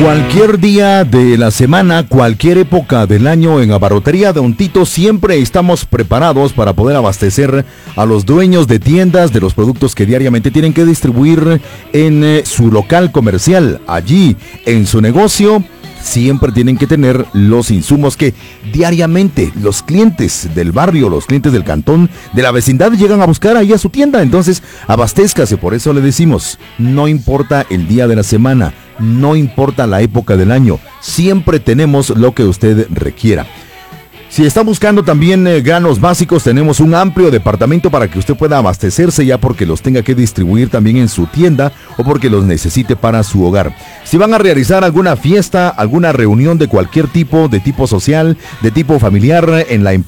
Cualquier día de la semana, cualquier época del año, en Abarrotería Don Tito siempre estamos preparados para poder abastecer a los dueños de tiendas de los productos que diariamente tienen que distribuir en su local comercial. Allí, en su negocio, siempre tienen que tener los insumos que diariamente los clientes del barrio, los clientes del cantón, de la vecindad llegan a buscar ahí a su tienda. Entonces, abastézcase. Por eso le decimos, no importa el día de la semana, no importa la época del año, siempre tenemos lo que usted requiera. Si está buscando también granos básicos, tenemos un amplio departamento para que usted pueda abastecerse, ya porque los tenga que distribuir también en su tienda o porque los necesite para su hogar. Si van a realizar alguna fiesta, alguna reunión de cualquier tipo, de tipo social, de tipo familiar, en la empresa,